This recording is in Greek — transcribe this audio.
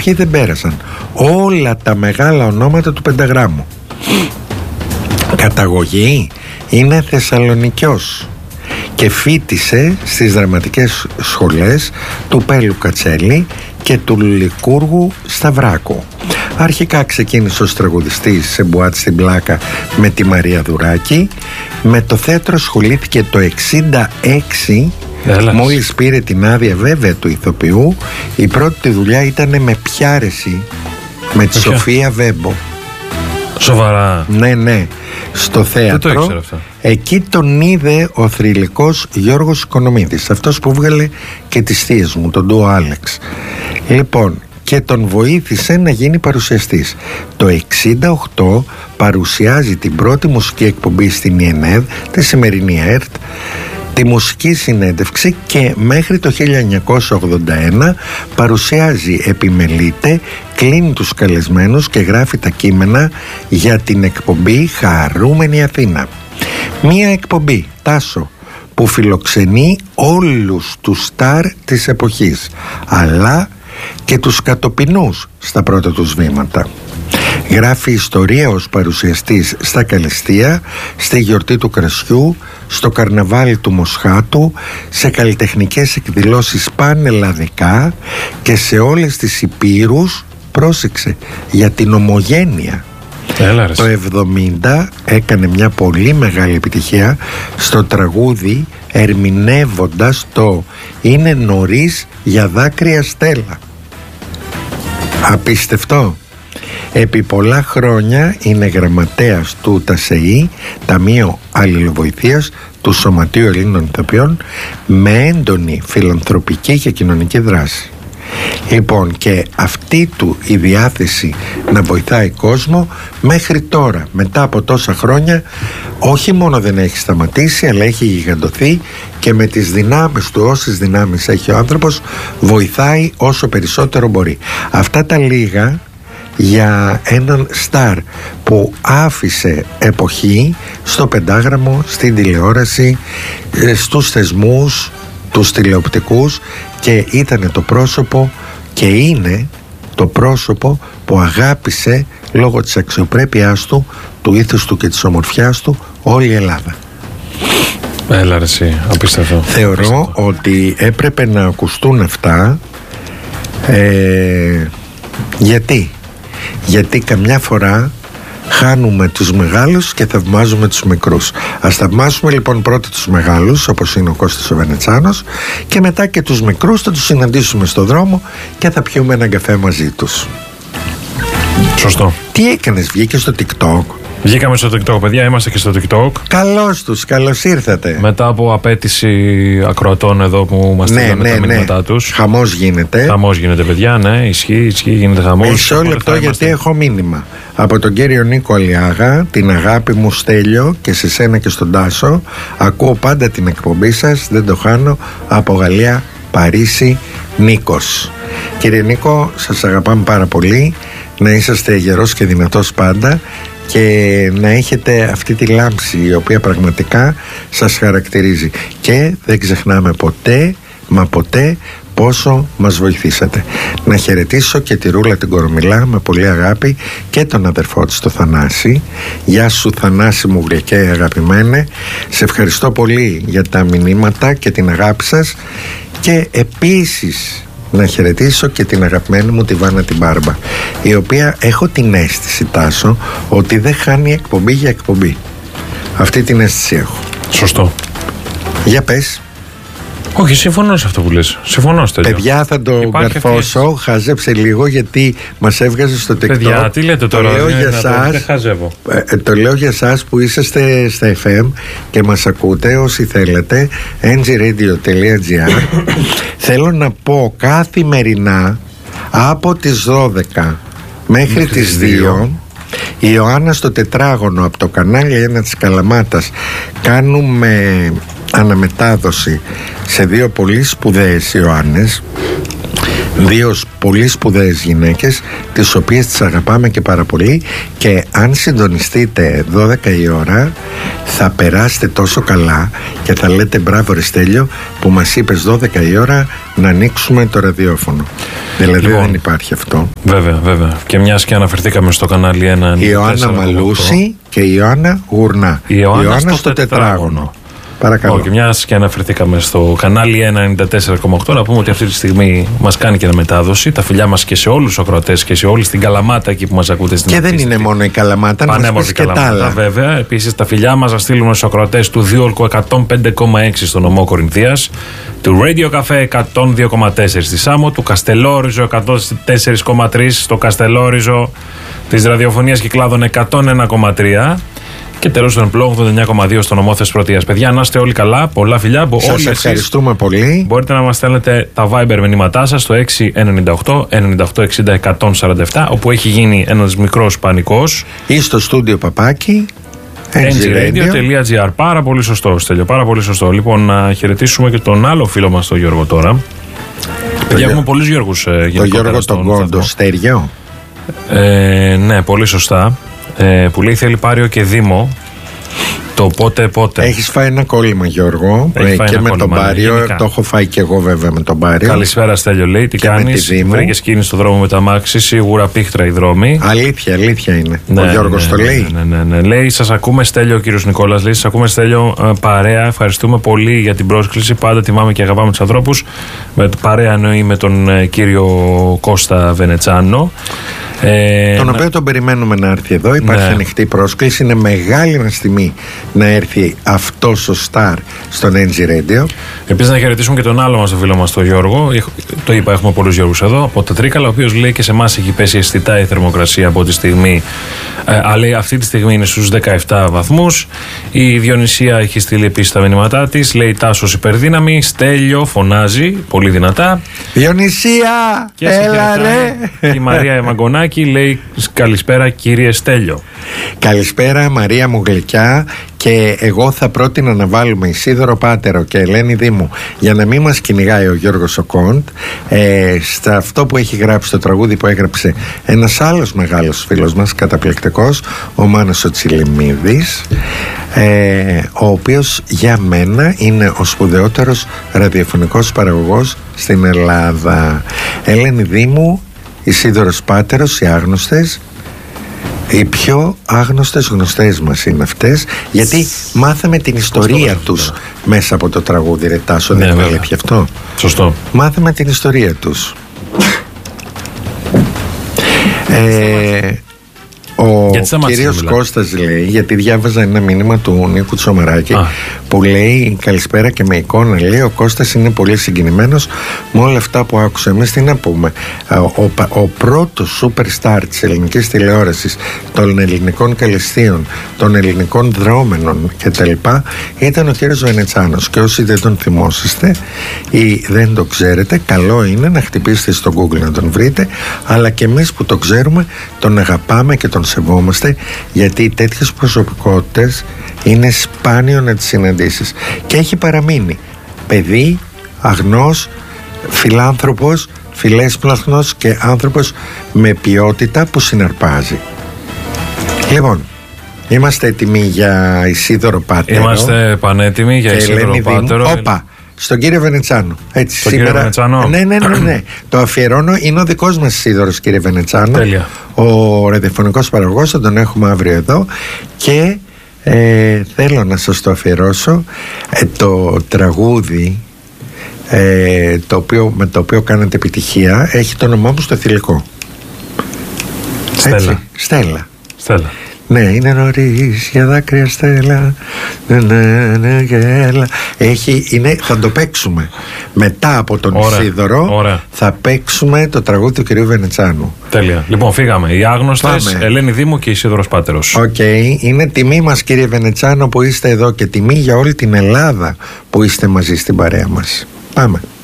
Ποιοι δεν πέρασαν? Όλα τα μεγάλα ονόματα του πενταγράμμου. Καταγωγή είναι Θεσσαλονικιός και φοιτησε στις δραματικές σχολές του Πέλου Κατσέλη και του Λυκούργου Σταυράκου. Αρχικά ξεκίνησε ως τραγουδιστής σε μπουάτ στην Πλάκα με τη Μαρία Δουράκη. Με το θέατρο ασχολήθηκε το 1966. Μόλις πήρε την άδεια βέβαια του ηθοποιού. Η πρώτη δουλειά ήταν με Πιάρεση, με τη Σοφία Βέμπο. Σοβαρά? Ναι, στο θέατρο. Δεν το ήξερα αυτό. Εκεί τον είδε ο θρυλικός Γιώργος Οικονομίδης, αυτός που βγάλε και τις θείες μου, τον ντουο Άλεξ. Λοιπόν, και τον βοήθησε να γίνει παρουσιαστής. Το 1968 παρουσιάζει την πρώτη μουσική εκπομπή στην ΕΝΕΔ, τη σημερινή ΕΡΤ, τη μουσική συνέντευξη, και μέχρι το 1981 παρουσιάζει, επιμελείται, κλείνει τους καλεσμένους και γράφει τα κείμενα για την εκπομπή Χαρούμενη Αθήνα. Μία εκπομπή, Τάσο, που φιλοξενεί όλους τους στάρ της εποχής, αλλά και τους κατοπινούς στα πρώτα τους βήματα. Γράφει ιστορία ως παρουσιαστής στα Καλυστία, στη γιορτή του Κρασιού, στο καρναβάλι του Μοσχάτου, σε καλλιτεχνικές εκδηλώσεις πανελλαδικά και σε όλες τις υπήρους, πρόσεξε, για την ομογένεια. Το 1970 έκανε μια πολύ μεγάλη επιτυχία στο τραγούδι, ερμηνεύοντας το «Είναι νωρίς για δάκρυα Στέλλα». Απίστευτο. Επί πολλά χρόνια είναι γραμματέας του ΤΑΣΕΗ, Ταμείο Αλληλοβοηθείας του Σωματείου Ελλήνων Ηθοποιών, με έντονη φιλανθρωπική και κοινωνική δράση. Λοιπόν, και αυτή του η διάθεση να βοηθάει κόσμο μέχρι τώρα, μετά από τόσα χρόνια, όχι μόνο δεν έχει σταματήσει, αλλά έχει γιγαντωθεί, και με τις δυνάμεις του, όσες δυνάμεις έχει ο άνθρωπος, βοηθάει όσο περισσότερο μπορεί. Αυτά τα λίγα για έναν στάρ που άφησε εποχή στο πεντάγραμμο, στην τηλεόραση, στους θεσμούς, τους τηλεοπτικούς, και ήταν το πρόσωπο και είναι το πρόσωπο που αγάπησε λόγω της αξιοπρέπειάς του, του ήθους του και της ομορφιάς του όλη η Ελλάδα. Έλα ρε εσύ, απίστευτο. Θεωρώ ότι έπρεπε να ακουστούν αυτά. Γιατί καμιά φορά χάνουμε τους μεγάλους και θαυμάζουμε τους μικρούς. Ας θαυμάσουμε λοιπόν πρώτα τους μεγάλους, όπως είναι ο Κώστας ο Βενετσάνος, και μετά και τους μικρούς θα τους συναντήσουμε στο δρόμο και θα πιούμε έναν καφέ μαζί τους. Σωστό. Τι έκανες, βγήκες στο TikTok? Βγήκαμε στο TikTok, παιδιά, είμαστε και στο TikTok. Καλώς τους, καλώς ήρθατε. Μετά από απέτηση ακροατών εδώ που μας στείλανε τα μηνύματά τους. Χαμός γίνεται. Χαμός γίνεται, παιδιά, ναι, ισχύει, γίνεται χαμός. Μισό λεπτό, γιατί έχω μήνυμα από τον κύριο Νίκο Αλιάγα, την αγάπη μου Στέλιο, και σε σένα και στον Τάσο. Ακούω πάντα την εκπομπή σας, δεν το χάνω. Από Γαλλία, Παρίσι, Νίκος. Κύριε Νίκο, σας αγαπάμε πάρα πολύ. Να είσαστε γερός και δυνατός πάντα και να έχετε αυτή τη λάμψη η οποία πραγματικά σας χαρακτηρίζει. Και δεν ξεχνάμε ποτέ, μα ποτέ, πόσο μας βοηθήσατε. Να χαιρετήσω και τη Ρούλα την Κορομιλά με πολύ αγάπη, και τον αδερφό της, το Θανάση. Γεια σου Θανάση μου γλυκέ αγαπημένε. Σε ευχαριστώ πολύ για τα μηνύματα και την αγάπη σας. Και επίσης να χαιρετήσω και την αγαπημένη μου τη Βάνα την Μπάρμπα, η οποία έχω την αίσθηση, Τάσο, ότι δεν χάνει εκπομπή για εκπομπή. Αυτή την αίσθηση έχω. Σωστό. Για πες. Όχι, συμφωνώ σε αυτό που λες. Συμφωνώ, Στέλιο. Παιδιά, θα το καρφώσω. Χάζεψε λίγο, γιατί μας έβγαζε στο TikTok. Παιδιά, τι λέτε τώρα? Το λέω για σας. Δεν χαζεύω. Το λέω για σας που είσαστε στα FM και μας ακούτε, όσοι θέλετε, ngradio.gr. Θέλω να πω καθημερινά από τις 12 μέχρι τις 2, η Ιωάννα στο τετράγωνο από το κανάλι 1 της Καλαμάτας, κάνουμε αναμετάδοση σε δύο πολύ σπουδαίες Ιωάννες. Δύο πολύ σπουδαίες γυναίκες, τις οποίες τις αγαπάμε και πάρα πολύ, και αν συντονιστείτε 12 η ώρα θα περάσετε τόσο καλά και θα λέτε μπράβο ρε Στέλιο που μας είπες 12 η ώρα να ανοίξουμε το ραδιόφωνο. Δηλαδή δεν υπάρχει αυτό. Βέβαια. Και μιας και αναφερθήκαμε στο κανάλι 1, η Ιωάννα Μαλούση και η Ιωάννα Γουρνά. Η Ιωάννα στο τετράγωνο. Παρακαλώ. Και μιας και αναφερθήκαμε στο κανάλι 194,8, να πούμε ότι αυτή τη στιγμή μας κάνει και ένα μετάδοση. Τα φιλιά μας και σε όλους τους ακροατές και σε όλη την Καλαμάτα εκεί που μας ακούτε στην Και δεν είναι μόνο η Καλαμάτα, να μας και τα άλλα. Βέβαια. Επίσης τα φιλιά μας θα στείλουμε στους ακροατές του Δίολκου 105,6 στο νομό Κορινθίας, του Radio Café 102,4 στη Σάμο, του Καστελόριζο 104,3 στο Καστελόριζο, της ραδιοφωνίας Κυκλάδων 101,3. Και τέλος τον Πλό 89,2 στο νομό Θεσπρωτείας. Παιδιά, να είστε όλοι καλά. Πολλά φιλιά. Σας ευχαριστούμε πολύ. Μπορείτε να μας στέλνετε τα Viber μηνύματά σας στο 698 9860 147, όπου έχει γίνει ένας μικρός πανικός. Ή στο στούντιο παπάκι ngradio.gr. Πάρα πολύ σωστό, Στέλιο. Πάρα πολύ σωστό. Λοιπόν, να χαιρετήσουμε και τον άλλο φίλο μας, τον Γιώργο τώρα. Παιδιά, έχουμε πολλούς Γιώργους. Το Γιώργο τον Κόντο Στέριο. Ναι, πολύ σωστά. Που λέει θέλει Πάριο και Δήμο. Το πότε. Έχεις φάει ένα κόλλημα, Γιώργο, και με τον Πάριο. Το έχω φάει και εγώ βέβαια με τον Πάριο. Καλησπέρα, Στέλιο, λέει. Τι κάνεις? Βρήκες κίνηση στο δρόμο με τα μάξι. Σίγουρα πίχτρα οι δρόμοι. Αλήθεια είναι. Ο Γιώργος το λέει. Ναι. Λέει, σας ακούμε, Στέλιο, ο κύριος Νικόλας. Λέει, σας ακούμε, Στέλιο, παρέα. Ευχαριστούμε πολύ για την πρόσκληση. Πάντα τιμάμε και αγαπάμε τους ανθρώπους. Παρέα εννοεί με τον κύριο Κώστα Βενετσάνο. Τον οποίο τον περιμένουμε να έρθει εδώ. Υπάρχει ανοιχτή πρόσκληση. Είναι μεγάλη μας τιμή να έρθει αυτός ο στάρ στον NG Radio. Επίσης να χαιρετήσουμε και τον άλλο μας, τον φίλο μας, τον Γιώργο. Το είπα, έχουμε πολλούς Γιώργους εδώ από τα Τρίκαλα, ο οποίος λέει και σε εμάς έχει πέσει αισθητά η θερμοκρασία από τη στιγμή. Αλλά αυτή τη στιγμή είναι στους 17 βαθμούς. Η Διονυσία έχει στείλει επίσης τα μηνύματά της. Λέει Τάσος υπερδύναμη. Στέλιο φωνάζει πολύ δυνατά. Διονυσία! Και έλα ρε! Η Μαρία Μαγκονάκη λέει καλησπέρα κύριε Στέλιο. Καλησπέρα Μαρία μου γλυκιά. Και εγώ θα πρότεινα να βάλουμε Ισίδωρο Πάτερο και Ελένη Δήμου, για να μην μας κυνηγάει ο Γιώργος ο Κοντ, στα αυτό που έχει γράψει, το τραγούδι που έγραψε ένας άλλος μεγάλος φίλος μας, καταπληκτικός, ο Μάνος ο Τσιλιμίδης, ο οποίος για μένα είναι ο σπουδαιότερος ραδιοφωνικός παραγωγός στην Ελλάδα. Ελένη Δήμου, Ισίδωρος Πάτερος, οι άγνωστες. Οι πιο άγνωστες γνωστές μας είναι αυτές, γιατί μάθαμε την ιστορία τους μέσα από το τραγούδι. Ρε Τάσο, δεν είναι αλήθεια αυτό? Σωστό. Μάθαμε την ιστορία τους. Ο κύριος Κώστας λέει, γιατί διάβαζα ένα μήνυμα του Νίκου Τσομαράκη που λέει καλησπέρα και με εικόνα, λέει ο Κώστας είναι πολύ συγκινημένος με όλα αυτά που άκουσα. Εμείς τι να πούμε, ο πρώτος superstar της ελληνικής τηλεόρασης, των ελληνικών καλεστίων, των ελληνικών δρόμενων κτλ. Ήταν ο κύριος Βενετσάνος, και όσοι δεν τον θυμόσαστε ή δεν το ξέρετε, καλό είναι να χτυπήσετε στο Google να τον βρείτε, αλλά και εμείς που το ξέρουμε τον αγαπάμε και τον σεβόμαστε, γιατί τέτοιες προσωπικότητες είναι σπάνιο να τις συναντήσεις. Και έχει παραμείνει παιδί, αγνός, φιλάνθρωπος, φιλέσπλαχνος και άνθρωπος με ποιότητα που συναρπάζει. Λοιπόν, είμαστε έτοιμοι για Ισίδωρο Πάτερο. Είμαστε πανέτοιμοι για Ισίδωρο Πάτερο. Όπα, στον κύριο Βενετσάνο. Έτσι, στον σήμερα... κύριο Βενετσάνο. Ναι. Το αφιερώνω, είναι ο δικός μας Ισίδωρος, κύριε Βενετσάνο. Τέλεια. Ο ραδιοφωνικός παραγωγός, θα τον έχουμε αύριο εδώ. Και θέλω να σας το αφιερώσω, το τραγούδι με το οποίο κάνετε επιτυχία. Έχει το όνομά μου στο θηλυκό. Στέλλα. Ναι, είναι νωρίς για δάκρυα Στέλλα. Ναι, γέλα. Θα το παίξουμε. Μετά από τον Ισίδωρο θα παίξουμε το τραγούδι του κυρίου Βενετσάνου. Τέλεια. Λοιπόν, φύγαμε. Οι άγνωστες, Ελένη Δήμου και Ισίδωρος Πάτερος. Είναι τιμή μας, κύριε Βενετσάνο, που είστε εδώ, και τιμή για όλη την Ελλάδα που είστε μαζί στην παρέα μας. Πάμε.